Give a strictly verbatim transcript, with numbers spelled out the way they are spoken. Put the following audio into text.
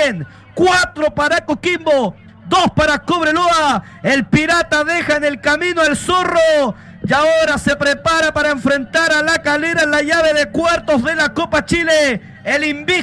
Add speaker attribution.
Speaker 1: bien. Cuatro para Coquimbo, dos para Cobreloa. El Pirata deja en el camino al Zorro. Y ahora se prepara para enfrentar a La Calera en la llave de cuartos de la Copa Chile. El invicto